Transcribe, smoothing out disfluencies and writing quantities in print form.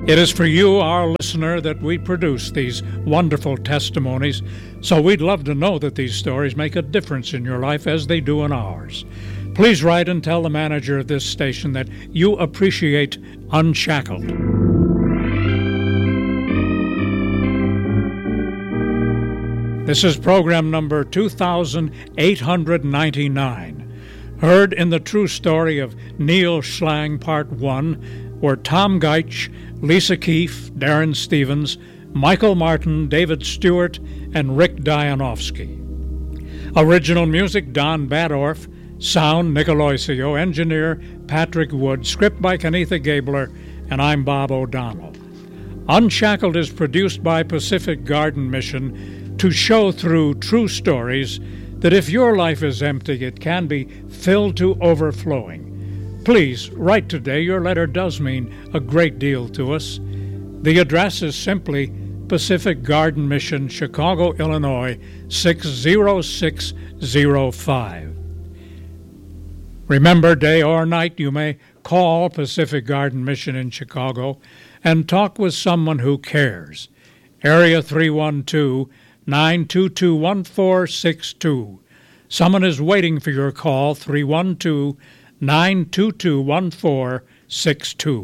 It is for you, our listener, that we produce these wonderful testimonies, so we'd love to know that these stories make a difference in your life as they do in ours. Please write and tell the manager of this station that you appreciate Unshackled. This is program number 2899. Heard in the true story of Neil Schlang, Part 1, were Tom Geitch, Lisa Keefe, Darren Stevens, Michael Martin, David Stewart, and Rick Dianovsky. Original music, Don Badorf. Sound, Nick Aloisio. Engineer, Patrick Wood. Script by Kenitha Gabler. And I'm Bob O'Donnell. Unshackled is produced by Pacific Garden Mission to show through true stories that if your life is empty, it can be filled to overflowing. Please write today. Your letter does mean a great deal to us. The address is simply Pacific Garden Mission, Chicago, Illinois, 60605. Remember, day or night, you may call Pacific Garden Mission in Chicago and talk with someone who cares. Area 312-922-1462. Someone is waiting for your call, 312-922-1462.